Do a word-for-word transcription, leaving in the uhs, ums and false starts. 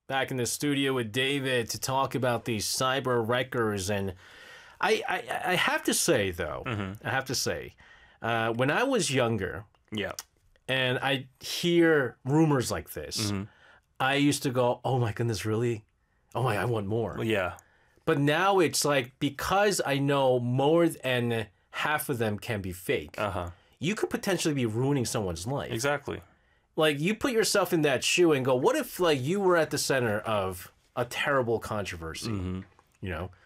back in the studio with David to talk about these cyber wreckers. And I, I, I have to say, though, mm-hmm. I have to say, uh, when I was younger, yeah, and I hear rumors like this, mm-hmm. I used to go, oh my goodness, really? Oh my, I want more. Yeah. But now it's like, because I know more than half of them can be fake, uh-huh. you could potentially be ruining someone's life. Exactly. Like, you put yourself in that shoe and go, what if, like, you were at the center of a terrible controversy, mm-hmm. you know?